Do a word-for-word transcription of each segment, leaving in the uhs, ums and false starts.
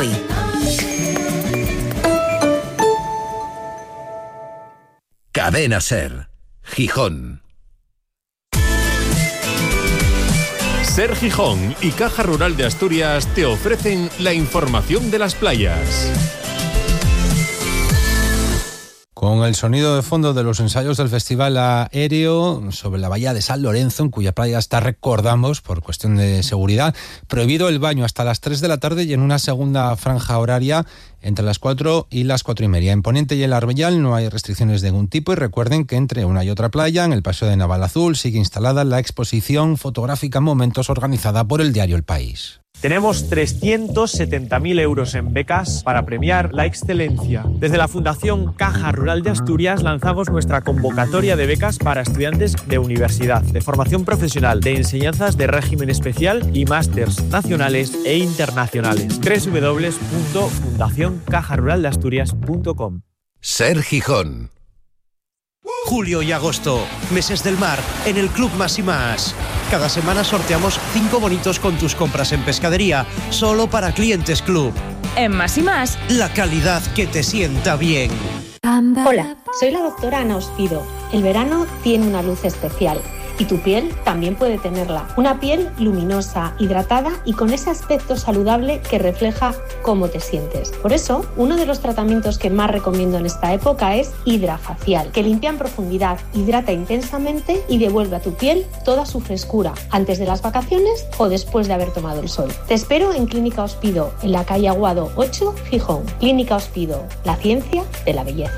hoy. Cadena Ser, Gijón. Ser Gijón y Caja Rural de Asturias te ofrecen la información de las playas. Con el sonido de fondo de los ensayos del Festival Aéreo sobre la bahía de San Lorenzo, en cuya playa está, recordamos, por cuestión de seguridad, prohibido el baño hasta las tres de la tarde y en una segunda franja horaria entre las cuatro y las cuatro y media. En Poniente y el Arbellal no hay restricciones de ningún tipo y recuerden que entre una y otra playa, en el Paseo de Navalazul, sigue instalada la exposición fotográfica Momentos organizada por el diario El País. Tenemos trescientos setenta mil euros en becas para premiar la excelencia. Desde la Fundación Caja Rural de Asturias lanzamos nuestra convocatoria de becas para estudiantes de universidad, de formación profesional, de enseñanzas de régimen especial y másters nacionales e internacionales. doble u doble u doble u punto fundación caja rural de asturias punto com. Ser Gijón. Julio y agosto, meses del mar, en el Club Más y Más. Cada semana sorteamos cinco bonitos con tus compras en pescadería, solo para clientes Club. En Más y Más, la calidad que te sienta bien. Hola, soy la doctora Ana Ospido. El verano tiene una luz especial y tu piel también puede tenerla. Una piel luminosa, hidratada y con ese aspecto saludable que refleja cómo te sientes. Por eso, uno de los tratamientos que más recomiendo en esta época es Hidrafacial, que limpia en profundidad, hidrata intensamente y devuelve a tu piel toda su frescura antes de las vacaciones o después de haber tomado el sol. Te espero en Clínica Ospido, en la calle Aguado ocho, Gijón. Clínica Ospido, la ciencia de la belleza.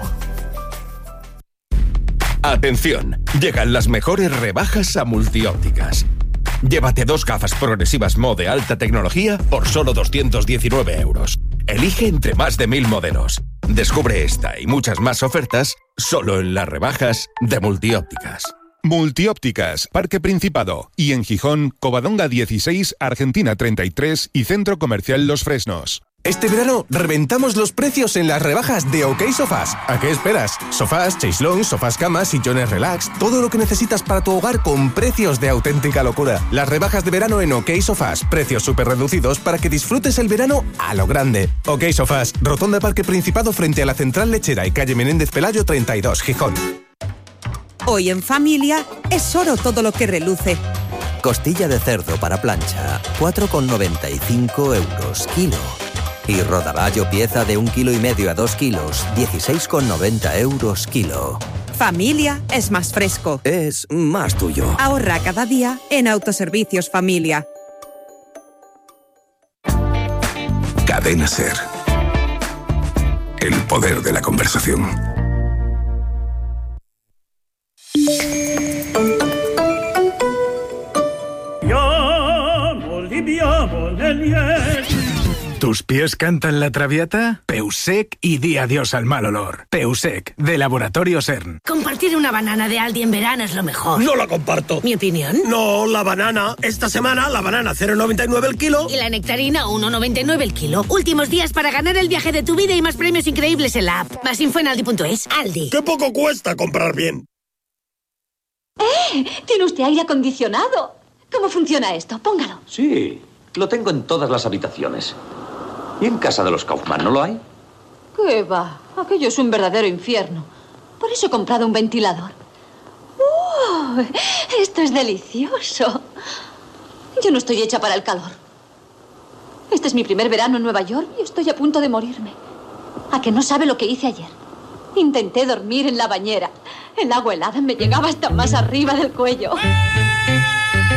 Atención, llegan las mejores rebajas a Multiópticas. Llévate dos gafas progresivas Mo de alta tecnología por solo doscientos diecinueve euros. Elige entre más de mil modelos. Descubre esta y muchas más ofertas solo en las rebajas de Multiópticas. Multiópticas, Parque Principado. Y en Gijón, Covadonga dieciséis, Argentina treinta y tres y Centro Comercial Los Fresnos. Este verano reventamos los precios en las rebajas de OK Sofás. ¿A qué esperas? Sofás, chaislons, sofás camas, sillones relax, todo lo que necesitas para tu hogar con precios de auténtica locura. Las rebajas de verano en OK Sofás, precios súper reducidos para que disfrutes el verano a lo grande. OK Sofás, Rotonda Parque Principado frente a la Central Lechera y calle Menéndez Pelayo treinta y dos, Gijón. Hoy en familia es oro todo lo que reluce. Costilla de cerdo para plancha, cuatro con noventa y cinco euros kilo. Y rodaballo pieza de un kilo y medio a dos kilos, dieciséis con noventa euros kilo. Familia es más fresco. Es más tuyo. Ahorra cada día en Autoservicios Familia. Cadena Ser. El poder de la conversación. ¿Tus pies cantan la traviata? Peusec y di adiós al mal olor. Peusec, de Laboratorio CERN. Compartir una banana de Aldi en verano es lo mejor. No la comparto. ¿Mi opinión? No, la banana. Esta semana la banana cero noventa y nueve el kilo. Y la nectarina uno noventa y nueve el kilo. Últimos días para ganar el viaje de tu vida y más premios increíbles en la app. Más info en aldi punto es. Aldi. ¡Qué poco cuesta comprar bien! ¡Eh! ¿Tiene usted aire acondicionado? ¿Cómo funciona esto? Póngalo. Sí, lo tengo en todas las habitaciones. ¿Y en casa de los Kaufman no lo hay? ¿Qué va? Aquello es un verdadero infierno. Por eso he comprado un ventilador. ¡Uh! Esto es delicioso. Yo no estoy hecha para el calor. Este es mi primer verano en Nueva York y estoy a punto de morirme. ¿A que no sabe lo que hice ayer? Intenté dormir en la bañera. El agua helada me llegaba hasta más arriba del cuello.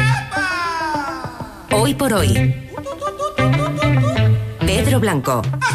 Hoy por hoy. Pedro Blanco.